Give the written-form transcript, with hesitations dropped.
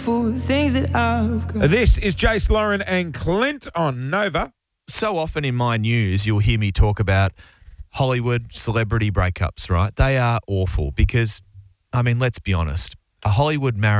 for things that I've got. This is Jace Lauren and Clint on Nova. So often in my news, you'll hear me talk about Hollywood celebrity breakups, right? They are awful because, I mean, let's be honest. A Hollywood marriage